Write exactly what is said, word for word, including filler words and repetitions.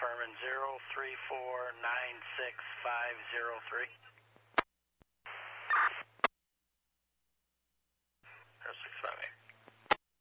confirming zero three four nine six five zero three.